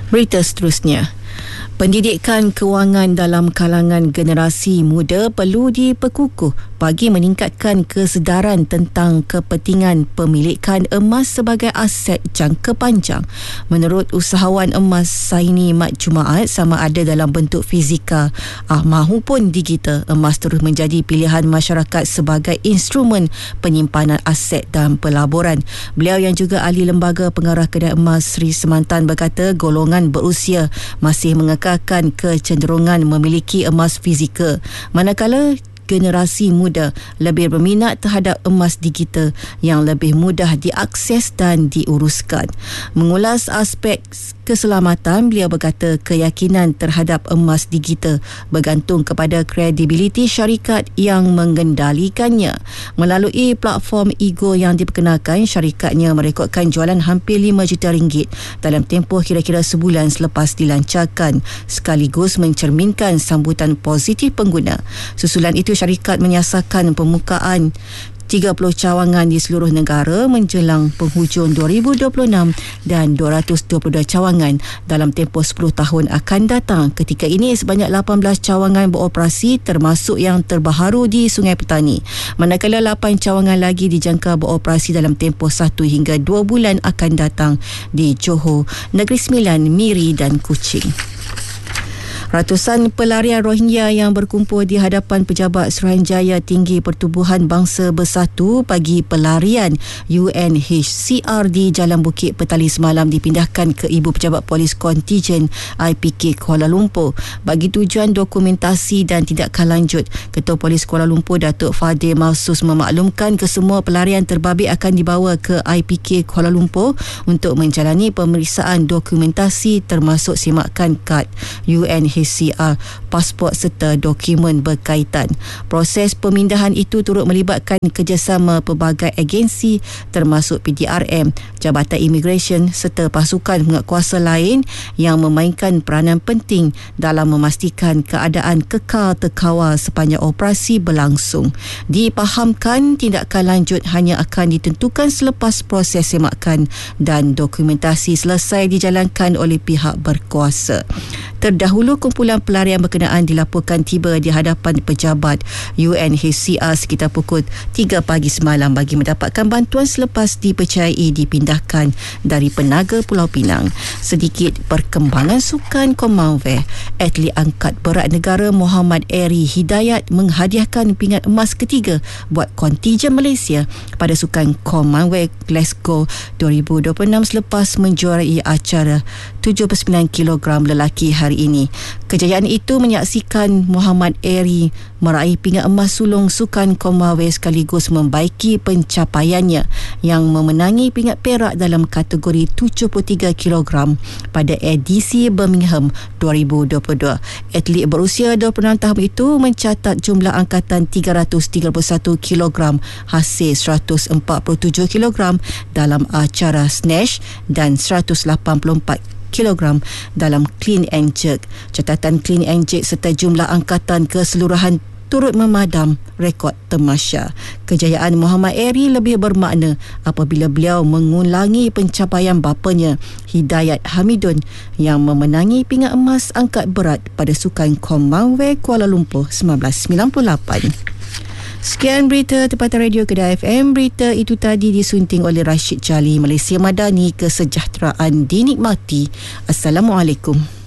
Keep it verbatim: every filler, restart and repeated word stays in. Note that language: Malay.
Berita seterusnya. Pendidikan kewangan dalam kalangan generasi muda perlu diperkukuh bagi meningkatkan kesedaran tentang kepentingan pemilikan emas sebagai aset jangka panjang. Menurut usahawan emas Saini Mat Jumaat, sama ada dalam bentuk fizikal ah, mahupun digital, emas terus menjadi pilihan masyarakat sebagai instrumen penyimpanan aset dan pelaburan. Beliau yang juga ahli Lembaga Pengarah Kedai Emas Sri Semantan berkata golongan berusia masih mengekalkan kecenderungan memiliki emas fizikal, manakala generasi muda lebih berminat terhadap emas digital yang lebih mudah diakses dan diuruskan. Mengulas aspek keselamatan, beliau berkata keyakinan terhadap emas digital bergantung kepada kredibiliti syarikat yang mengendalikannya. Melalui platform Ego yang diperkenalkan, syarikatnya merekodkan jualan hampir lima juta ringgit dalam tempoh kira-kira sebulan selepas dilancarkan, sekaligus mencerminkan sambutan positif pengguna. Susulan itu, syarikat menyasarkan pembukaan tiga puluh cawangan di seluruh negara menjelang penghujung dua ribu dua puluh enam dan dua ratus dua puluh dua cawangan dalam tempoh sepuluh tahun akan datang. Ketika ini sebanyak lapan belas cawangan beroperasi, termasuk yang terbaharu di Sungai Petani, manakala lapan cawangan lagi dijangka beroperasi dalam tempoh satu hingga dua bulan akan datang di Johor, Negeri Sembilan, Miri dan Kuching. Ratusan pelarian Rohingya yang berkumpul di hadapan Pejabat Suruhanjaya Tinggi Pertubuhan Bangsa Bersatu bagi pelarian U N H C R di Jalan Bukit Petali semalam dipindahkan ke Ibu Pejabat Polis Kontijen I P K Kuala Lumpur bagi tujuan dokumentasi dan tindakan lanjut. Ketua Polis Kuala Lumpur Datuk Fadil Malsus memaklumkan kesemua pelarian terbabit akan dibawa ke I P K Kuala Lumpur untuk menjalani pemeriksaan dokumentasi termasuk semakan kad U N H C R, pasport serta dokumen berkaitan. Proses pemindahan itu turut melibatkan kerjasama pelbagai agensi termasuk P D R M, Jabatan Immigration serta pasukan penguatkuasa lain yang memainkan peranan penting dalam memastikan keadaan kekal terkawal sepanjang operasi berlangsung. Dipahamkan tindakan lanjut hanya akan ditentukan selepas proses semakan dan dokumentasi selesai dijalankan oleh pihak berkuasa. Terdahulu, kumpulan pelarian berkenaan dilaporkan tiba di hadapan pejabat U N H C R sekitar pukul tiga pagi semalam bagi mendapatkan bantuan selepas dipercayai dipindahkan dari Penaga Pulau Pinang. Sedikit perkembangan sukan Commonwealth. Atlet angkat berat negara Muhammad Eri Hidayat menghadiahkan pingat emas ketiga buat kontijen Malaysia pada sukan Commonwealth Glasgow dua ribu dua puluh enam selepas menjuarai acara tujuh puluh sembilan kilogram lelaki hari ini. Kejayaan itu menyaksikan Muhammad Eri meraih pingat emas sulung sukan Commonwealth sekaligus membaiki pencapaiannya yang memenangi pingat perak dalam kategori tujuh puluh tiga kilogram pada edisi Birmingham dua ribu dua puluh dua. Atlet berusia dua puluh enam tahun itu mencatat jumlah angkatan tiga ratus tiga puluh satu kilogram hasil seratus empat puluh tujuh kilogram dalam acara snatch dan seratus lapan puluh empat kilogram dalam clean and jerk. Catatan clean and jerk serta jumlah angkatan keseluruhan turut memadam rekod Temasya. Kejayaan Muhammad Eri lebih bermakna apabila beliau mengulangi pencapaian bapanya Hidayat Hamidun yang memenangi pingat emas angkat berat pada sukan Commonwealth Kuala Lumpur seribu sembilan ratus sembilan puluh lapan. Sekian berita Tempatan Radio Kedah F M. Berita itu tadi disunting oleh Rashid Jali. Malaysia Madani, kesejahteraan dinikmati. Assalamualaikum.